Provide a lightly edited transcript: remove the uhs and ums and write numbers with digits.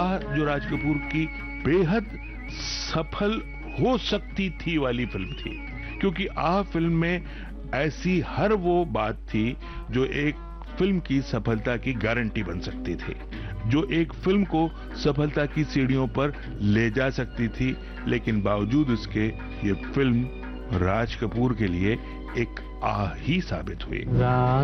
आह जो राज कपूर की बेहद सफल हो सकती थी वाली फिल्म थी, क्योंकि आह फिल्म में ऐसी हर वो बात थी जो एक फिल्म की सफलता की गारंटी बन सकती थी, जो एक फिल्म को सफलता की सीढ़ियों पर ले जा सकती थी। लेकिन बावजूद उसके ये फिल्म राज कपूर के लिए एक आह ही साबित हुई। रात